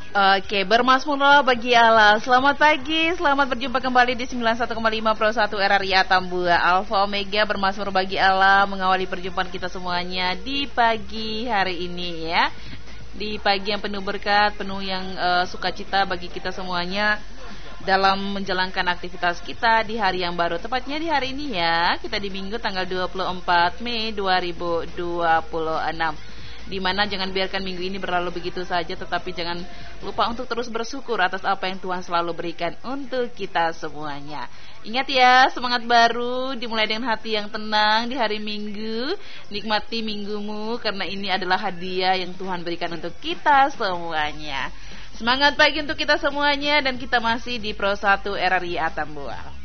Oke, bermasmurlah bagi Allah. Selamat pagi, selamat berjumpa kembali di 91,5 Pro 1 RRI Atambua. Alfa Omega bermasmur bagi Allah mengawali perjumpaan kita semuanya di pagi hari ini ya. Di pagi yang penuh berkat, penuh yang sukacita bagi kita semuanya dalam menjalankan aktivitas kita di hari yang baru. Tepatnya di hari ini ya, kita di Minggu tanggal 24 Mei 2026. Dimana jangan biarkan minggu ini berlalu begitu saja, tetapi jangan lupa untuk terus bersyukur atas apa yang Tuhan selalu berikan untuk kita semuanya. Ingat ya, semangat baru dimulai dengan hati yang tenang di hari Minggu. Nikmati minggumu karena ini adalah hadiah yang Tuhan berikan untuk kita semuanya. Semangat pagi untuk kita semuanya, dan kita masih di Pro 1 RRI Atambua.